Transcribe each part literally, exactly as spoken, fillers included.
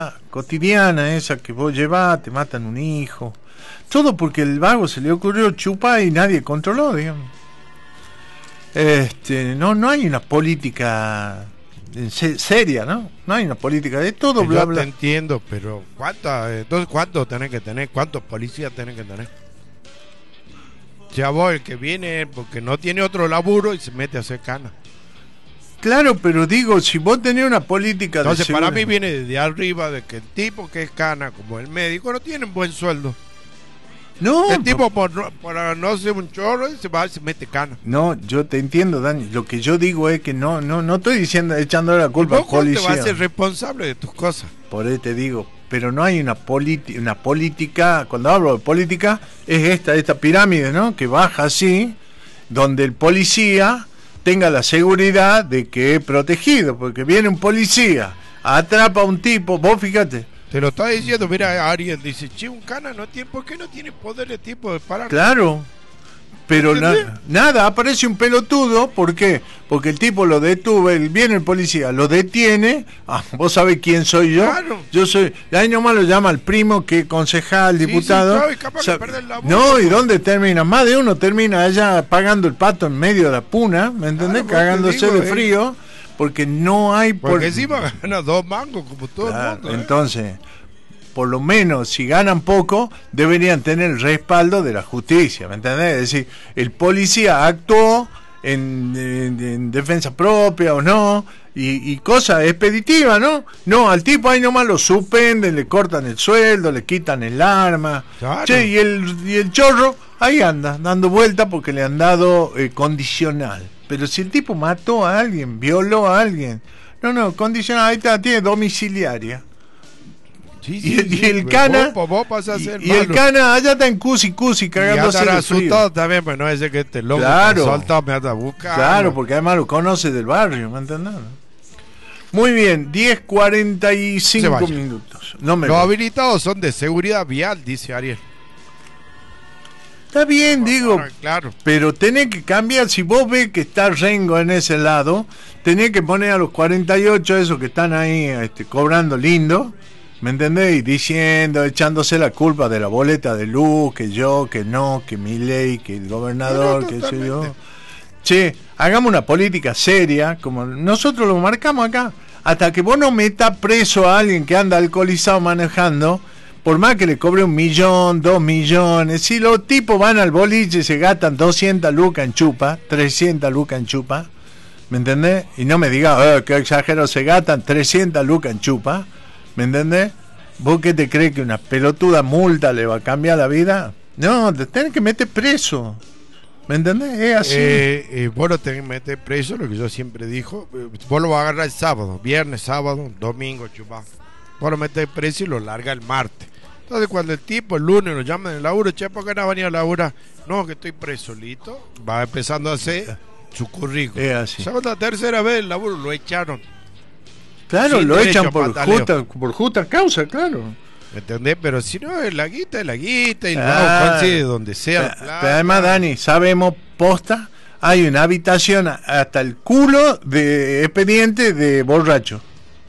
cotidiana esa que vos llevás, te matan un hijo. Todo porque el vago se le ocurrió chupar y nadie controló, digamos. Este, no, no hay una política se, seria, ¿no? No hay una política de todo, bla, Yo bla. te entiendo, pero ¿cuántas, entonces cuántos tenés que tener? ¿Cuántos policías tenés que tener? Ya vos, el que viene porque no tiene otro laburo y se mete a hacer cana. Claro, pero digo, si vos tenés una política Entonces, de para seguridad, mí viene desde arriba de que el tipo que es cana, como el médico, no tiene un buen sueldo. no, El tipo, por, no- por no ser un chorro, se va y se mete cana. no, yo te entiendo, Dani. Lo que yo digo es que no, no, no estoy diciendo echándole la culpa al ¿Vos cuándo te vas a policía. ser responsable de tus cosas? Por eso te digo, pero no hay una política, una política, cuando hablo de política, es esta, esta pirámide, ¿no? Que baja así, donde el policía tenga la seguridad de que es protegido, porque viene un policía, atrapa a un tipo, vos fíjate, Te lo está diciendo, mira, Ariel dice, che, un cana no tiene, ¿por qué no tiene poder de tipo de parar? claro, pero na- ¿Entendés? nada, aparece un pelotudo, ¿por qué? Porque el tipo lo detuve, el- viene el policía, lo detiene, ah, vos sabés quién soy yo, Claro. yo soy, ahí nomás lo llama el primo, que es concejal, Sí, diputado, sí, claro, y capaz que Sa- pierde el laburo, no, ¿y pues. dónde termina? Más de uno termina allá pagando el pato en medio de la puna, ¿me entendés? Claro, pues, te Cagándose digo, de eh. frío, porque no hay... Porque por- encima gana dos mangos como todo Claro, el mundo. ¿eh? entonces, por lo menos, si ganan poco, deberían tener el respaldo de la justicia, ¿me entendés? Es decir, el policía actuó en, en- en defensa propia o no, y, y cosa expeditiva, ¿no? No, al tipo ahí nomás lo suspenden, le cortan el sueldo, le quitan el arma. Claro. Che, y el, y el chorro ahí anda, dando vuelta porque le han dado eh, condicional. Pero si el tipo mató a alguien, violó a alguien, no, no, condicional, ahí está, tiene domiciliaria. Sí, Y, sí, el- y sí, el pero cana vos, vos pasás a y, ser y el malo. cana allá está en cusi cusi Y cagándose andar de frío. asustado también, pues no es ese que este loco Claro. que soltado me anda a buscar. Claro, porque además lo conoce del barrio, ¿me entendés? Muy bien, diez cuarenta y Se cinco vaya. minutos. No me Los voy. habilitados son de seguridad vial, dice Ariel. Está bien, digo, Bueno, claro. pero tenés que cambiar. Si vos ves que está Rengo en ese lado, tenés que poner a los cuarenta y ocho esos que están ahí este, cobrando lindo, ¿me entendés? Y diciendo, echándose la culpa de la boleta de luz, que yo, que no, que mi ley, que el gobernador, No, no, que sé yo. totalmente. Che, hagamos una política seria, como nosotros lo marcamos acá. Hasta que vos no metas preso a alguien que anda alcoholizado manejando, por más que le cobre un millón, dos millones, si los tipos van al boliche y se gastan doscientas lucas en chupa, trescientas lucas en chupa, ¿me entendés? Y no me digas, oh, qué exagero, se gastan trescientas lucas en chupa, ¿me entendés? ¿Vos qué te crees que una pelotuda multa le va a cambiar la vida? No, te tenés que meter preso, ¿me entendés? Es así. Eh, eh, vos lo tenés que meter preso, lo que yo siempre dijo. eh, Vos lo vas a agarrar el sábado, viernes, sábado, domingo, chupá. Vos lo metés preso y lo larga el martes. Entonces, cuando el tipo el lunes lo llama del laburo, che, ¿por qué no venía a laburar? No, que estoy preso, listo. Va empezando a hacer su currículum. Es así. Segunda, tercera vez el laburo lo echaron. Claro, sin lo derecho echan a por pataleo. justa, por justa causa, claro. ¿Me entendés? Pero si no, es la guita, es la guita. Y el Ah, vago consigue donde sea. la Pero, plata. pero además, Dani, sabemos, posta, hay una habitación hasta el culo de expediente de borracho.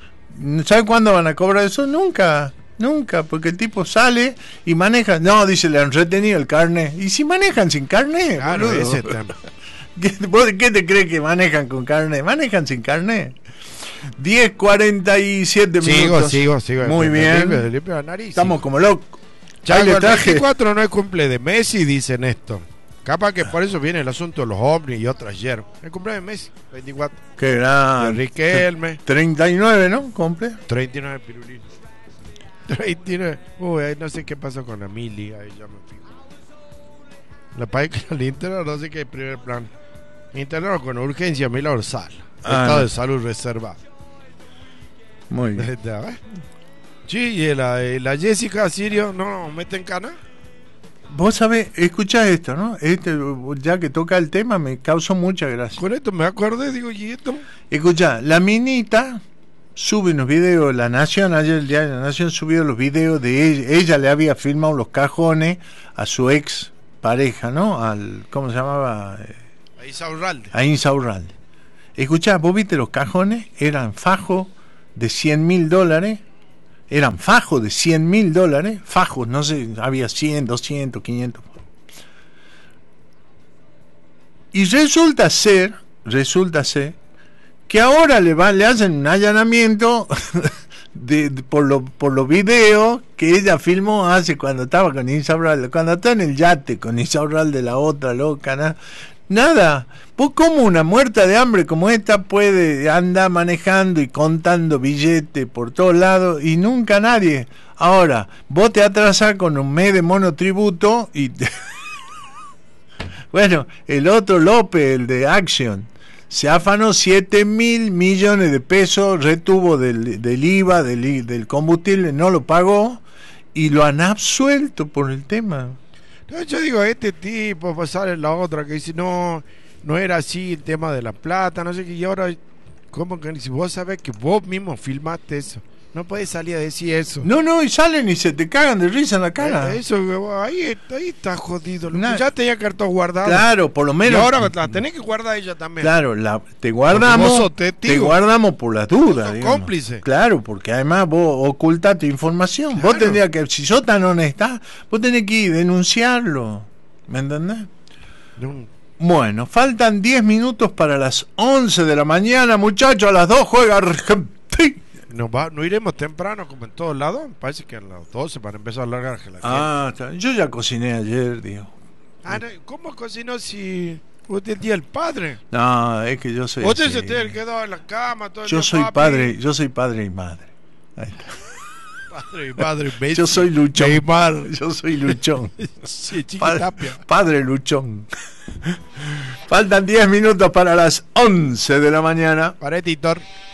¿Sabes cuándo van a cobrar eso? Nunca, nunca, porque el tipo sale y maneja. No, dice, le han retenido el carnet. ¿Y si manejan sin carnet? Claro, boludo? ese tema. ¿Qué, vos ¿Qué te crees que manejan con carnet? Manejan sin carnet. diez cuarenta y siete Sigo, minutos. sigo, sigo. Muy Me bien. limpio, me limpio la nariz, Estamos sigo. como locos. Ahí Chaco, le el traje. veinticuatro no es cumple de Messi, dicen esto. Capaz que por eso viene el asunto de los hombres y otras hierbas. El cumpleaños de Messi, veinticuatro. Qué De gran. Riquelme, treinta y nueve, ¿no? Cumple. treinta y nueve pirulinos. treinta y nueve. Uy, ahí no sé qué pasó con la Mili, ahí ya me fijo. La país que el interno, no sé qué primer plan. Interno con urgencia, Milagro Sala. Ah, Estado no. de salud reservado. Muy bien. Sí, y la, la Jessica Sirio, no, no, mete en cana. Vos sabés, escuchá esto, ¿no? Este, ya que toca el tema, me causó mucha gracia. Con esto me acordé, digo, ¿y esto? Escuchá, la minita sube unos videos, La Nación, ayer el diario La Nación subió los videos de ella, ella le había filmado los cajones a su ex pareja, ¿no? Al, ¿cómo se llamaba? Eh, Ahí Saurralde. A Insaurralde. Escuchá, vos viste los cajones, eran fajos de cien mil dólares, eran fajos de cien mil dólares, fajos, no sé, había cien, doscientos, quinientos. Y resulta ser, resulta ser, que ahora le, va, le hacen un allanamiento de, de, por los por los videos que ella filmó hace cuando estaba con Insaurralde, cuando está en el yate con Insaurralde, la otra loca, ¿no? Nada. ¿Vos cómo una muerta de hambre como esta puede andar manejando y contando billetes por todos lados y nunca nadie? Ahora, vos te atrasás con un mes de monotributo y... Te... Bueno, el otro López, el de Action, se afanó siete mil millones de pesos, retuvo del, del I V A, del, del combustible, no lo pagó y lo han absuelto por el tema. No, yo digo, este tipo, pues sale la otra que dice, no, no era así el tema de la plata, no sé qué, y ahora, ¿cómo que si vos sabés que vos mismo filmaste eso? No podés salir a decir eso. No, no, y salen y se te cagan de risa en la cara. Eh, eso, ahí, ahí está jodido. Nah. Ya tenía cartón guardado. Claro, por lo menos. Y ahora la tenés que guardar ella también. Claro, la, te guardamos. Te guardamos por las dudas. Cómplice. Claro, porque además vos ocultaste información. Claro. Vos tendrías que, si sos tan honesta, vos tenés que ir denunciarlo. ¿Me entendés? No. Bueno, faltan diez minutos para las once de la mañana, muchachos. A las dos juega Argentina. No, va, no iremos temprano como en todos lados. Me parece que a las doce para empezar a largar la Ah, está. Yo ya cociné ayer, digo. Ah, no, ¿cómo cocinó si usted es el día del padre? No, es que yo soy usted así. se te quedó en la cama todo el Yo día, soy papi. padre, yo soy padre y madre. Ahí está. Padre y madre, Messi. Yo soy luchón. Neymar. Yo soy luchón. Sí, padre, padre luchón. Faltan diez minutos para las once de la mañana. Para Titor.